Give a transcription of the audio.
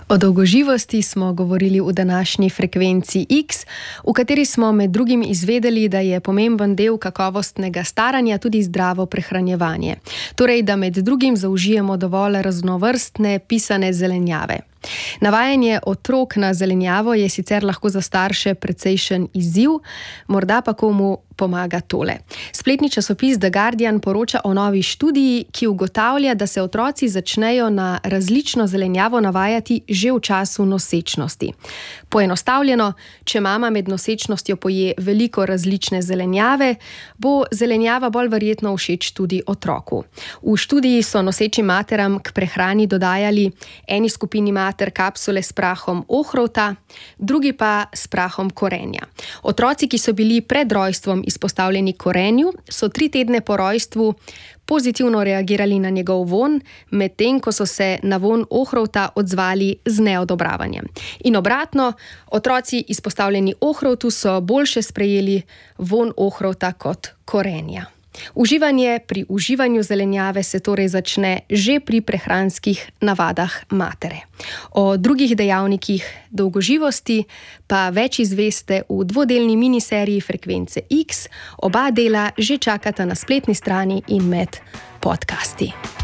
O dolgoživosti smo govorili v današnji frekvenci X, v kateri smo med drugim izvedeli, da je pomemben del kakovostnega staranja tudi zdravo prehranjevanje. Torej, da med drugim zaužijemo dovolj raznovrstne pisane zelenjave. Navajanje otrok na zelenjavo je sicer lahko za starše precejšen izziv, morda pa komu pomaga tole. Spletni časopis The Guardian poroča o novi študiji, ki ugotavlja, da se otroci začnejo na različno zelenjavo navajati že v času nosečnosti. Poenostavljeno, če mama med nosečnostjo poje veliko različne zelenjave, bo zelenjava bolj verjetno všeč tudi otroku. V študiji so nosečim materam k prehrani dodajali eni skupini mater kapsule s prahom ohrovta, drugi pa s prahom korenja. Otroci, ki so bili pred rojstvom izpostavljeni korenju, so 3 tedne po rojstvu pozitivno reagirali na njegov vonj, medtem ko so se na vonj ohrovta odzvali z neodobravanjem. In obratno, otroci izpostavljeni ohrovtu so boljše sprejeli vonj ohrovta kot korenja. Uživanje pri uživanju zelenjave se torej začne že pri prehranskih navadah matere. O drugih dejavnikih dolgoživosti pa več izveste v 2-delni miniseriji Frekvence X. Oba dela že čakata na spletni strani in med podcasti.